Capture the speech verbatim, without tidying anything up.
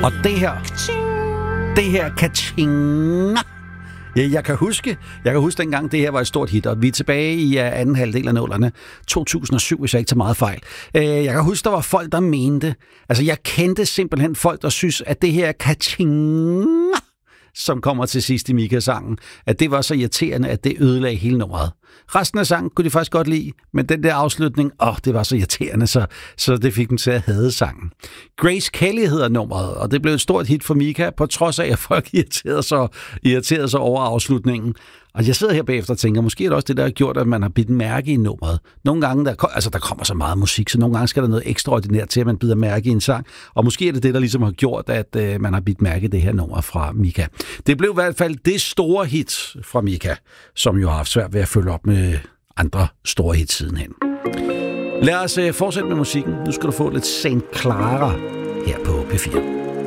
Og det her, det her kaching. Ja, jeg kan huske, jeg kan huske dengang, det her var et stort hit, og vi er tilbage i uh, anden halvdel af nullerne, to tusind og syv, hvis jeg ikke tager meget fejl. Uh, jeg kan huske, der var folk, der mente, altså jeg kendte simpelthen folk, der synes, at det her kaching, som kommer til sidst i Mika-sangen, at det var så irriterende, at det ødelagde hele nummeret. Resten af sangen kunne de faktisk godt lide, men den der afslutning, åh, det var så irriterende, så, så det fik dem til at hade sangen. Grace Kelly hedder nummeret, og det blev et stort hit for Mika, på trods af, at folk irriterede sig, irriterede sig over afslutningen. Og jeg sidder her bagefter og tænker, måske er det også det, der har gjort, at man har bidt mærke i nummeret. Nogle gange, der, altså, der kommer så meget musik, så nogle gange skal der noget ekstraordinært til, at man bider mærke i en sang. Og måske er det det, der ligesom har gjort, at øh, man har bidt mærke i det her nummer fra Mika. Det blev i hvert fald det store hit fra Mika, som jo har haft svært ved at følge op med andre store hits sidenhen. Lad os øh, fortsætte med musikken. Nu skal du få lidt Saint Clara her på P fire.